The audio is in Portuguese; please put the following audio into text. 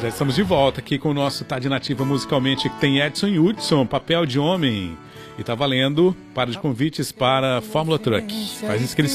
Já estamos de volta aqui com o nosso Tá de Nativa musicalmente, que tem Edson Hudson, Papel de Homem. E tá valendo para os convites para Fórmula Truck. Faz inscrição.